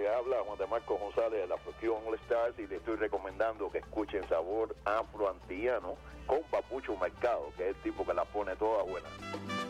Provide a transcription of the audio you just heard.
le habla Juan de Marco González de la Fusión All Stars y le estoy recomendando que escuchen Sabor Afro-Antillano con Papucho Mercado, que es el tipo que la pone toda buena.